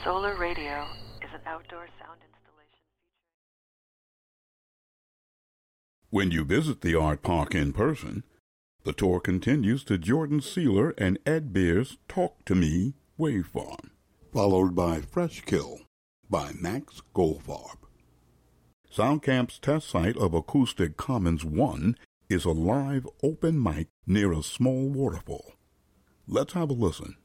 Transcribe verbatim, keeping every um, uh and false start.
Solar Radio is an outdoor sound installation. When you visit the art park in person, the tour continues to Jordan Sealer and Ed Beer's Talk to Me Wave Farm, followed by Fresh Kill by Max Goldfarb. SoundCamp's test site of Acoustic Commons one is a live open mic near a small waterfall. Let's have a listen.